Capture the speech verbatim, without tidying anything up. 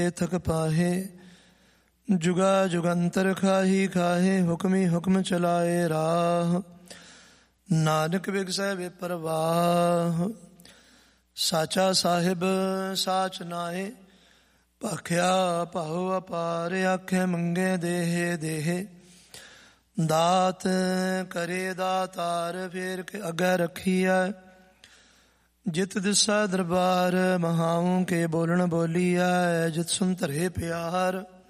ਥਕ ਪਾਹੇ ਜੁਗਾ ਜੁਗੰਤਰ ਖਾਹੀ ਖਾਹੇ ਹੁਕਮੀ ਹੁਕਮ ਚਲਾਏ ਰਾਹ ਨਾਨਕ ਬਿਗਸੈ ਬੇਪਰਵਾਹ ਸਾਚਾ ਸਾਹਿਬ ਸਾਚ ਨਾਏ ਭਾਖਿਆ ਭਾਉ ਅਪਾਰ ਆਖੇ ਮੰਗੇ ਦੇਹ ਦੇਹ ਦਾਤ ਕਰੇ ਦਾਤਾਰ ਫੇਰ ਕੇ ਅੱਗੇ ਰੱਖੀਐ ਜਿਤ ਦਿਸਾ ਦਰਬਾਰ ਮਹਾਉ ਕੇ ਬੋਲਣ ਬੋਲੀਐ ਜਿਤ ਸੁਨ ਧਰੇ ਪਿਆਰ